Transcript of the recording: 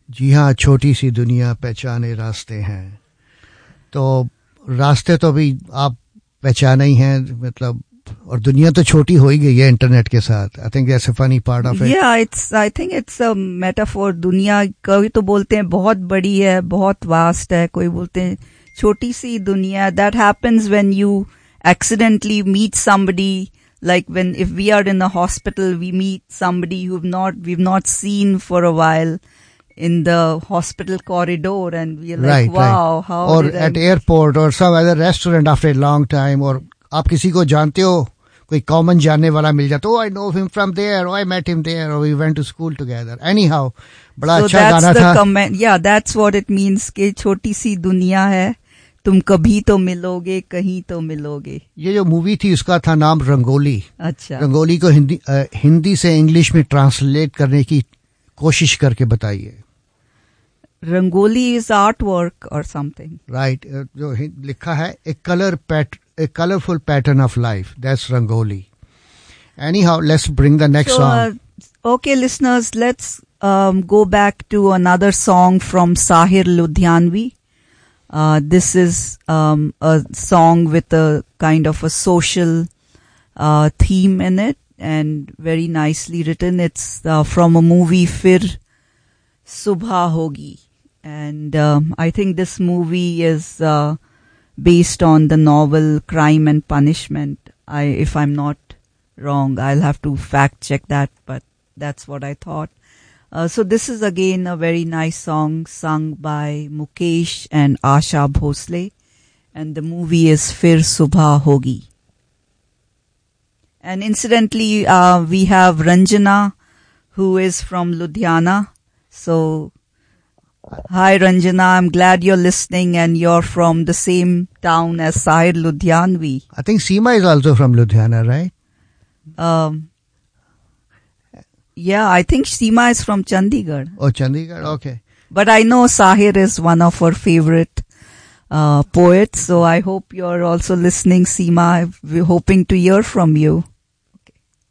जी हाँ, छोटी सी दुनिया पहचाने रास्ते हैं. तो रास्ते तो अभी आप पहचाने ही हैं, मतलब, और दुनिया तो छोटी हो ही गई है इंटरनेट के साथ. I think that's a funny part of it. I think it's a metaphor. दुनिया कोई तो बोलते हैं बहुत बड़ी है, बहुत वास्ट है, कोई बोलते हैं छोटी सी दुनिया. That happens when you accidentally meet somebody, like when if we are in a hospital, we meet somebody we've not seen for a while in the hospital corridor, and we are like, wow, how. Or at airport or some other restaurant after a long time. Or आप किसी को जानते हो, कोई common जानने वाला मिल जाता. Oh, I know him from there, oh, I met him there, or we went to school together. Anyhow, बड़ा अच्छा गाना था. Yeah, that's what it means कि छोटी सी दुनिया है, तुम कभी तो मिलोगे, कहीं तो मिलोगे. ये जो मूवी थी उसका था नाम रंगोली. अच्छा. रंगोली को हिंदी से इंग्लिश में ट्रांसलेट करने की कोशिश करके बताइए. रंगोली इज आर्ट वर्क और समथिंग. राइट. जो लिखा है ए colourful pattern of life, that's rangoli. Anyhow, let's bring the next song. Okay, listeners, let's go back to another song from Sahir Ludhianvi. This is a song with a kind of a social theme in it, and very nicely written. It's from a movie Fir Subha Hogi, and I think this movie is based on the novel Crime and Punishment. If I'm not wrong, I'll have to fact check that, but that's what I thought. So this is again a very nice song sung by Mukesh and Asha Bhosle, and the movie is Fir Subha Hogi. And incidentally, we have Ranjana, who is from Ludhiana. So, hi Ranjana, I'm glad you're listening, and you're from the same town as Sahir Ludhianvi. I think Seema is also from Ludhiana, right? Yeah, I think Seema is from Chandigarh. Oh, Chandigarh, okay. But I know Sahir is one of her favorite poets, so I hope you're also listening, Seema. We're hoping to hear from you.